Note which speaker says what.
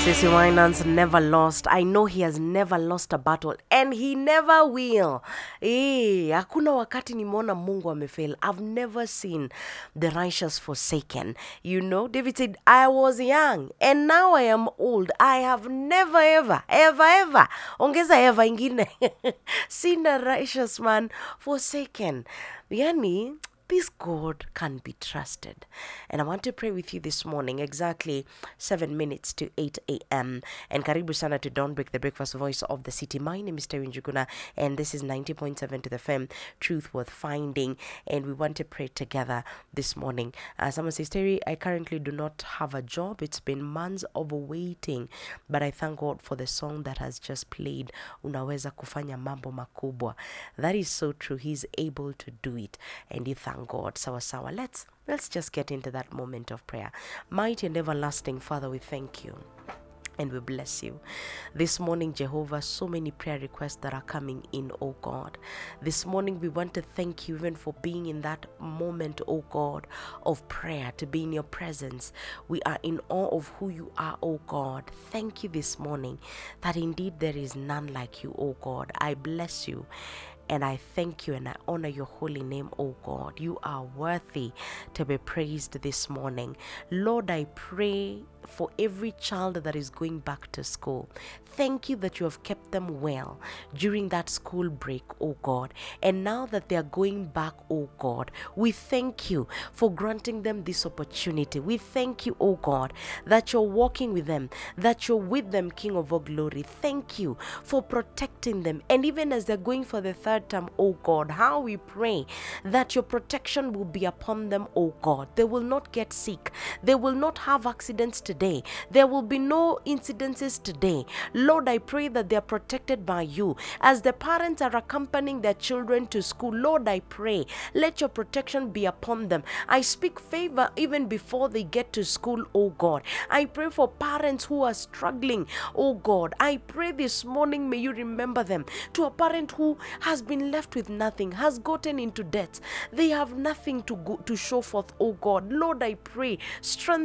Speaker 1: Sissy Winans never lost. I know he has never lost a battle and he never will. Hakuna wakati nimeona Mungu amefail. I've never seen the righteous forsaken. You know, David said, I was young and now I am old. I have never ever ongeza ever ingine seen a righteous man forsaken. Yani, this God can be trusted. And I want to pray with you this morning, exactly 7 minutes to 8 a.m. And karibu sana to Don't Break the Breakfast Voice of the City. My name is Terry Njuguna, and this is 90.7 to the FM, Truth Worth Finding. And we want to pray together this morning. Someone says, Terry, I currently do not have a job. It's been months of waiting, but I thank God for the song that has just played. Unaweza kufanya mambo makubwa. That is so true. He's able to do it. And you thank God. Sawa. Let's just get into that moment of prayer. Mighty and everlasting Father, we thank you. And we bless you. This morning, Jehovah, so many prayer requests that are coming in, oh God. This morning, we want to thank you even for being in that moment, oh God, of prayer, to be in your presence. We are in awe of who you are, oh God. Thank you this morning that indeed there is none like you, oh God. I bless you. And I thank you and I honor your holy name, oh God. You are worthy to be praised this morning. Lord, I pray for every child that is going back to school. Thank you that you have kept them well during that school break, oh God. And now that they are going back, oh God, we thank you for granting them this opportunity. We thank you, oh God, that you're walking with them, that you're with them, King of all glory. Thank you for protecting them. And even as they're going for the third term, oh God, how we pray that your protection will be upon them, oh God. They will not get sick. They will not have accidents today. There will be no incidences today. Lord, I pray that they are protected by you. As the parents are accompanying their children to school, Lord, I pray, let your protection be upon them. I speak favor even before they get to school, oh God. I pray for parents who are struggling, oh God. I pray this morning, may you remember them. To a parent who has been left with nothing, has gotten into debt. They have nothing to show forth, oh God. Lord, I pray, strengthen